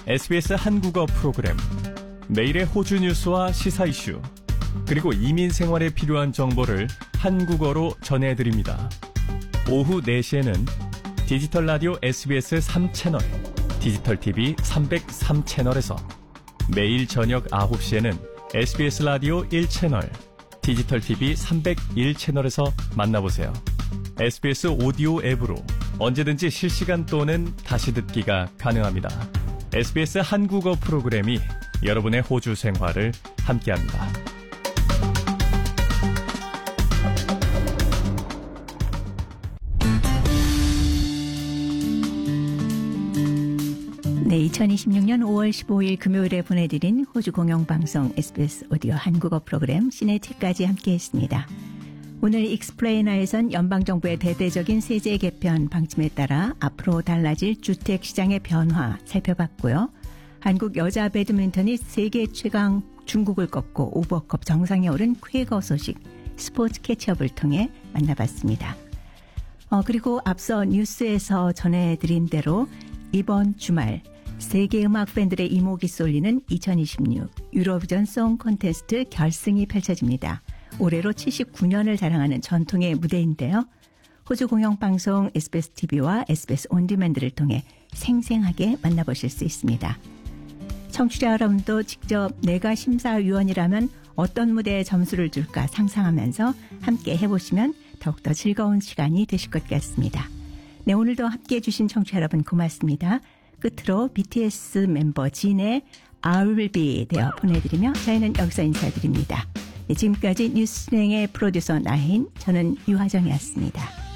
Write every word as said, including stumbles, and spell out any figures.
에스비에스 한국어 프로그램, 매일의 호주 뉴스와 시사 이슈, 그리고 이민 생활에 필요한 정보를 한국어로 전해드립니다. 오후 네 시에는 디지털 라디오 에스비에스 삼 채널, 디지털 티비 삼백삼 채널에서, 매일 저녁 아홉 시에는 에스비에스 라디오 일 채널, 디지털 티비 삼백일 채널에서 만나보세요. 에스비에스 오디오 앱으로 언제든지 실시간 또는 다시 듣기가 가능합니다. 에스비에스 한국어 프로그램이 여러분의 호주 생활을 함께합니다. 네, 이천이십육 년 오월 십오일 금요일에 보내드린 호주 공영방송 에스비에스 오디오 한국어 프로그램 시네티까지 함께했습니다. 오늘 익스플레이너에선 연방정부의 대대적인 세제 개편 방침에 따라 앞으로 달라질 주택시장의 변화 살펴봤고요. 한국 여자 배드민턴이 세계 최강 중국을 꺾고 오버컵 정상에 오른 쾌거 소식 스포츠 캐치업을 통해 만나봤습니다. 어, 그리고 앞서 뉴스에서 전해드린 대로 이번 주말 세계 음악 팬들의 이목이 쏠리는 이천이십육 유로비전 송 콘테스트 결승이 펼쳐집니다. 올해로 칠십구 년을 자랑하는 전통의 무대인데요. 호주 공영방송 에스비에스 티비와 에스비에스 온디맨드를 통해 생생하게 만나보실 수 있습니다. 청취자 여러분도 직접 내가 심사위원이라면 어떤 무대에 점수를 줄까 상상하면서 함께 해보시면 더욱더 즐거운 시간이 되실 것 같습니다. 네, 오늘도 함께해 주신 청취자 여러분 고맙습니다. 끝으로 비티에스 멤버 진의 I will be 되어 보내드리며 저희는 여기서 인사드립니다. 네, 지금까지 뉴스 진행의 프로듀서 나혜인, 저는 유하정이었습니다.